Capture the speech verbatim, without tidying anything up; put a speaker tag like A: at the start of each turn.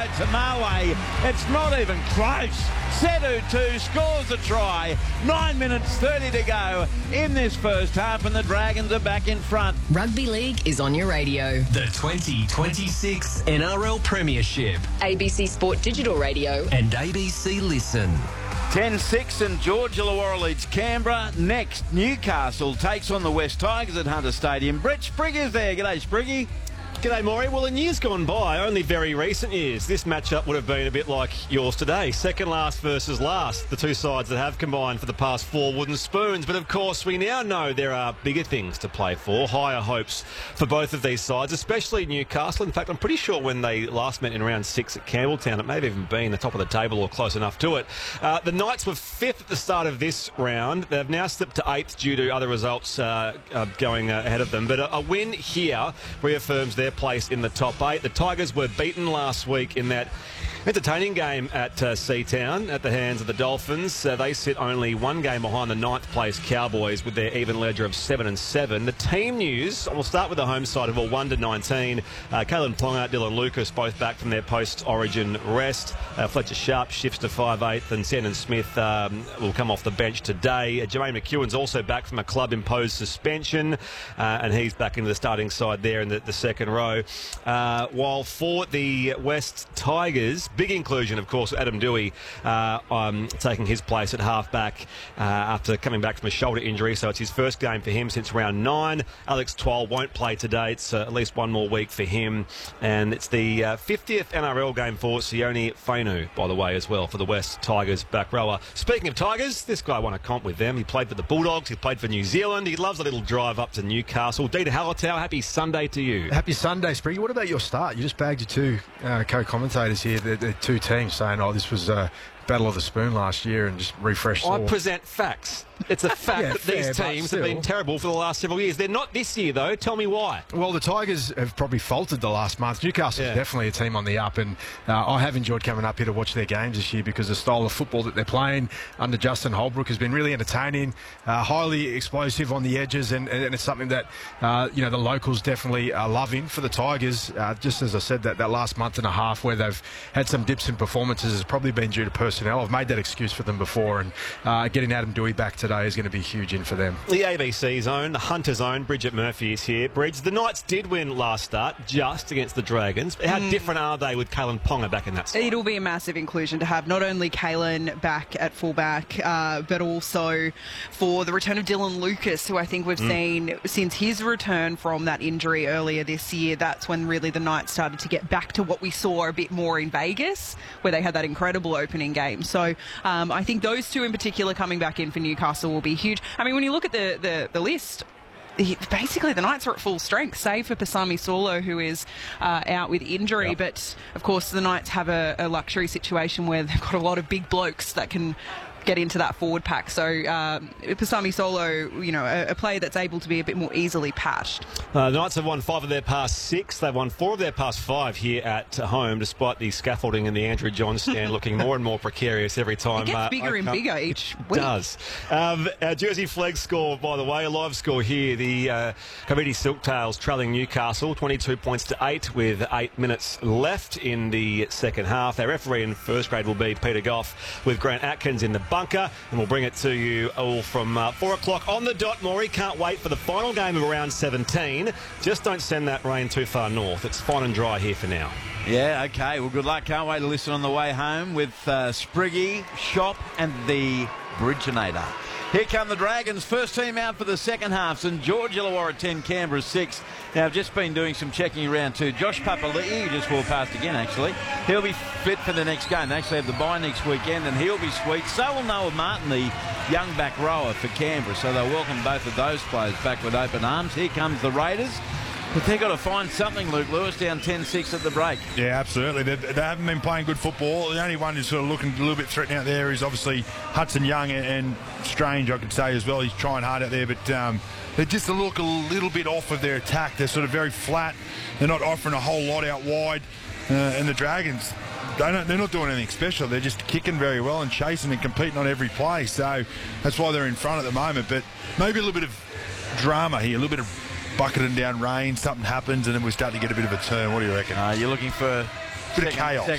A: to Mawe. It's not even close. Sedu too scores a try. Nine minutes thirty to go in this first half, and the Dragons are back in front.
B: Rugby League is on your radio.
C: The twenty twenty-six N R L Premiership.
B: A B C Sport Digital Radio.
C: And A B C Listen.
A: ten six and George Illawarra leads Canberra. Next, Newcastle takes on the West Tigers at Hunter Stadium. Brett Sprigger's there. G'day, Spriggy.
D: G'day, Maury. Well, in years gone by, only very recent years, this matchup would have been a bit like yours today. Second last versus last. The two sides that have combined for the past four wooden spoons. But, of course, we now know there are bigger things to play for, higher hopes for both of these sides, especially Newcastle. In fact, I'm pretty sure when they last met in round six at Campbelltown, it may have even been the top of the table or close enough to it. Uh, the Knights were fifth at the start of this round. They've now slipped to eighth due to other results uh, uh, going uh, ahead of them. But a, a win here reaffirms their place in the top eight. The Tigers were beaten last week in that entertaining game at uh, Seatown at the hands of the Dolphins. Uh, they sit only one game behind the ninth place Cowboys with their even ledger of seven and seven. The team news, we'll start with the home side of a one to nineteen. Uh, Kalyn Ponga, Dylan Lucas both back from their post-origin rest. Uh, Fletcher Sharp shifts to five eighth and Sandon Smith um, will come off the bench today. Uh, Jermaine McEwen's also back from a club-imposed suspension uh, and he's back into the starting side there in the, the second row. Uh, while for the West Tigers, big inclusion, of course, Adam Dewey uh, um, taking his place at half-back uh, after coming back from a shoulder injury, so it's his first game for him since round nine. Alex Twal won't play today. It's uh, at least one more week for him, and it's the uh, fiftieth N R L game for Sione Fainu, by the way, as well, for the West Tigers back rower. Speaking of Tigers, this guy won a comp with them. He played for the Bulldogs, he played for New Zealand, he loves a little drive up to Newcastle. Dita Hallertau, happy Sunday to you.
E: Happy Sunday, Spriggy. What about your start? You just bagged your two uh, co-commentators here, the, the two teams, saying, oh, this was uh, Battle of the Spoon last year, and just refresh.
D: I present facts. It's a fact
E: yeah,
D: that
E: fair,
D: these teams have been terrible for the last several years. They're not this year, though. Tell me why.
E: Well, the Tigers have probably faltered the last month. Newcastle's
D: yeah.
E: definitely a team on the up, and uh, I have enjoyed coming up here to watch their games this year because the style of football that they're playing under Justin Holbrook has been really entertaining, uh, highly explosive on the edges, and, and it's something that uh, you know the locals definitely are loving for the Tigers. Uh, just as I said, that, that last month and a half where they've had some dips in performances has probably been due to personnel. I've made that excuse for them before, and uh, getting Adam Dewey back today is going to be huge in for them.
D: The A B C zone, the Hunter zone, Bridget Murphy is here. Bridge, the Knights did win last start just against the Dragons. How mm. different are they with Kalyn Ponga back in that side?
F: It'll be a massive inclusion to have not only Kalyn back at fullback, uh, but also for the return of Dylan Lucas, who I think we've mm. seen since his return from that injury earlier this year. That's when really the Knights started to get back to what we saw a bit more in Vegas, where they had that incredible opening game. So um, I think those two in particular coming back in for Newcastle will be huge. I mean, when you look at the, the, the list, basically the Knights are at full strength, save for Pasami Saulo, who is uh, out with injury. Yep. But, of course, the Knights have a, a luxury situation where they've got a lot of big blokes that can get into that forward pack. So um, Pasami Saulo, you know, a, a player that's able to be a bit more easily patched.
D: Uh, the Knights have won five of their past six. They've won four of their past five here at home, despite the scaffolding in the Andrew John stand looking more and more precarious every time.
F: It gets uh, bigger and bigger each week.
D: It does. Um, our Jersey Flag score, by the way, a live score here. The uh, Committee Silktails trailing Newcastle twenty-two points to eight with eight minutes left in the second half. Our referee in first grade will be Peter Goff with Grant Atkins in the bunker, and we'll bring it to you all from uh, four o'clock on the dot. Maury, can't wait for the final game of round seventeen. Just don't send that rain too far north. It's fine and dry here for now.
A: Yeah, okay. Well, good luck. Can't wait to listen on the way home with uh, Spriggy, Shop and the Bridgeinator. Here come the Dragons. First team out for the second half. St George Illawarra ten, Canberra six. Now, I've just been doing some checking around too. Josh Papali'i, who just walked past again, actually. He'll be fit for the next game. They actually have the bye next weekend, and he'll be sweet. So will Noah Martin, the young back rower for Canberra. So they'll welcome both of those players back with open arms. Here comes the Raiders. But they've got to find something, Luke Lewis, down ten six at the break.
G: Yeah, absolutely. They, they haven't been playing good football. The only one who's sort of looking a little bit threatening out there is obviously Hudson Young and, and Strange, I could say, as well. He's trying hard out there, but um, they just look a little bit off of their attack. They're sort of very flat. They're not offering a whole lot out wide. Uh, and the Dragons, they don't, they're not doing anything special. They're just kicking very well and chasing and competing on every play. So that's why they're in front at the moment. But maybe a little bit of drama here, a little bit of bucketing down rain, something happens, and then we start to get a bit of a turn. What do you reckon?
A: Uh, you're looking for
G: a bit second, of chaos.